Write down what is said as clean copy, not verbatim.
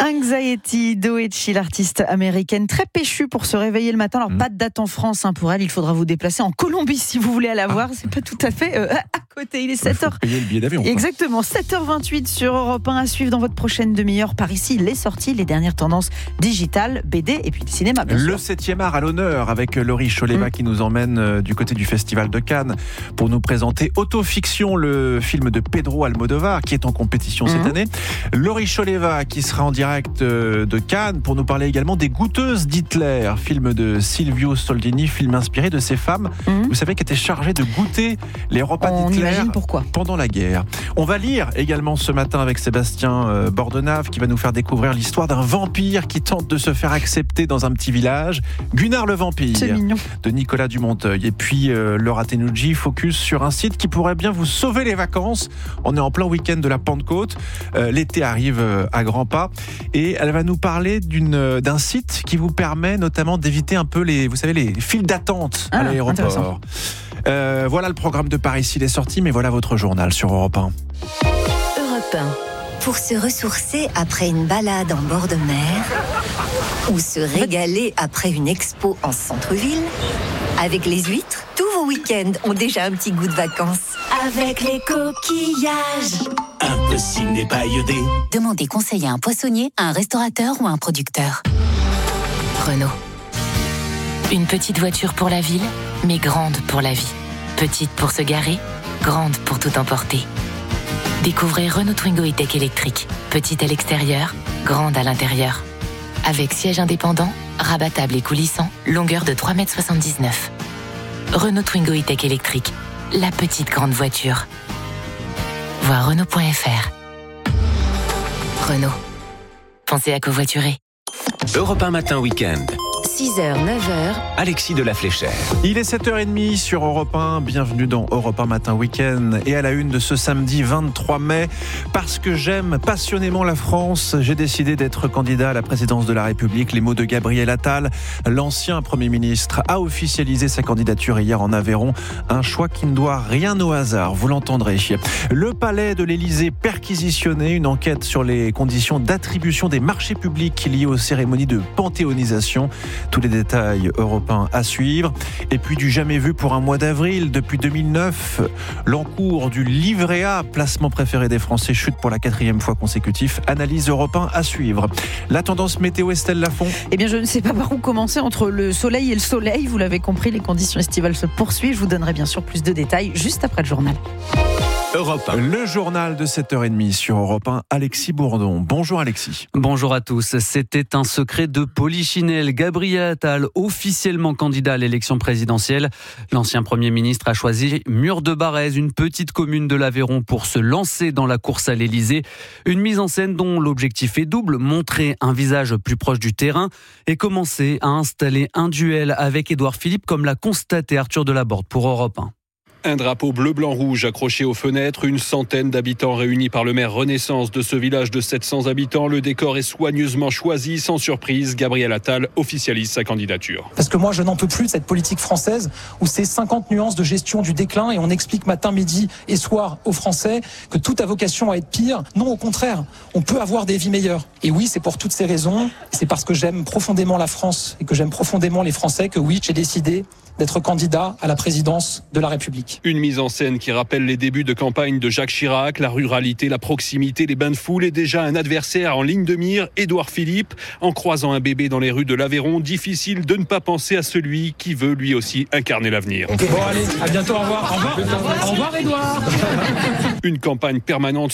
Anxiety, Doechii, l'artiste américaine très péchue pour se réveiller le matin. Alors pas de date en France pour elle, il faudra vous déplacer en Colombie si vous voulez la voir. C'est pas tout à fait à côté, il est 7h. Il faut payer le billet d'avion. Exactement, 7h28 sur Europe 1 à suivre dans votre prochaine demi-heure. Par ici, les sorties, les dernières tendances digitales, BD et puis le cinéma bien sûr. Le 7e art à l'honneur avec Laurie Choleva qui nous emmène du côté du Festival de Cannes pour nous présenter Autofiction, le film de Pedro Almodovar qui est en compétition cette année. Laurie Choleva qui sera en direct de Cannes pour nous parler également des Goûteuses d'Hitler, film de Silvio Soldini, film inspiré de ces femmes, vous savez, qui étaient chargées de goûter les repas d'Hitler pendant la guerre. On va lire également ce matin avec Sébastien Bordenave qui va nous faire découvrir l'histoire d'un vampire qui tente de se faire accepter dans un petit village, Gunnar le vampire, de Nicolas Dumonteuil. Et puis Laura Tenucci focus sur un site qui pourrait bien vous sauver les vacances. On est en plein week-end de la Pentecôte, l'été arrive à grands pas et elle va nous parler d'un site qui vous permet notamment d'éviter un peu les files d'attente à l'aéroport. Voilà le programme de Par ici, les sorties, mais voilà votre journal sur Europe 1. Europe 1. Pour se ressourcer après une balade en bord de mer ou se régaler après une expo en centre-ville, avec les huîtres, tous vos week-ends ont déjà un petit goût de vacances. Avec les coquillages. Impossible n'est pas iodé. Demandez conseil à un poissonnier, à un restaurateur ou à un producteur. Renault. Une petite voiture pour la ville, mais grande pour la vie. Petite pour se garer, grande pour tout emporter. Découvrez Renault Twingo E-Tech électrique. Petite à l'extérieur, grande à l'intérieur. Avec siège indépendant, rabattable et coulissant, longueur de 3,79 m. Renault Twingo E-Tech électrique. La petite grande voiture. Voir Renault.fr. Renault. Pensez à covoiturer. Europe 1 matin week-end. 6h, 9h. Alexis de la Fléchère. Il est 7h30 sur Europe 1. Bienvenue dans Europe 1 Matin Week-end. Et à la une de ce samedi 23 mai, parce que j'aime passionnément la France, j'ai décidé d'être candidat à la présidence de la République. Les mots de Gabriel Attal, l'ancien Premier ministre, a officialisé sa candidature hier en Aveyron. Un choix qui ne doit rien au hasard, vous l'entendrez. Le palais de l'Élysée perquisitionné, une enquête sur les conditions d'attribution des marchés publics liés aux cérémonies de panthéonisation. Tous les détails européens à suivre. Et puis du jamais vu pour un mois d'avril. Depuis 2009, l'encours du livret A, placement préféré des Français, chute pour la 4e fois consécutive. Analyse européen à suivre. La tendance météo, Estelle Lafont. Eh bien, je ne sais pas par où commencer entre le soleil et le soleil. Vous l'avez compris, les conditions estivales se poursuivent. Je vous donnerai bien sûr plus de détails juste après le journal. Europe 1. Le journal de 7h30 sur Europe 1, Alexis Bourdon. Bonjour Alexis. Bonjour à tous. C'était un secret de polichinelle. Gabriel Attal, officiellement candidat à l'élection présidentielle. L'ancien Premier ministre a choisi Mur-de-Barrez, une petite commune de l'Aveyron, pour se lancer dans la course à l'Élysée. Une mise en scène dont l'objectif est double, montrer un visage plus proche du terrain et commencer à installer un duel avec Édouard Philippe, comme l'a constaté Arthur Delaborde pour Europe 1. Un drapeau bleu-blanc-rouge accroché aux fenêtres, une centaine d'habitants réunis par le maire Renaissance de ce village de 700 habitants. Le décor est soigneusement choisi. Sans surprise, Gabriel Attal officialise sa candidature. Parce que moi, je n'en peux plus de cette politique française où c'est 50 nuances de gestion du déclin et on explique matin, midi et soir aux Français que tout a vocation à être pire. Non, au contraire, on peut avoir des vies meilleures. Et oui, c'est pour toutes ces raisons. C'est parce que j'aime profondément la France et que j'aime profondément les Français que oui, j'ai décidé d'être candidat à la présidence de la République. Une mise en scène qui rappelle les débuts de campagne de Jacques Chirac, la ruralité, la proximité, les bains de foule et déjà un adversaire en ligne de mire, Édouard Philippe. En croisant un bébé dans les rues de l'Aveyron, difficile de ne pas penser à celui qui veut lui aussi incarner l'avenir. Bon allez, à bientôt, au revoir. Au revoir Édouard. Une campagne permanente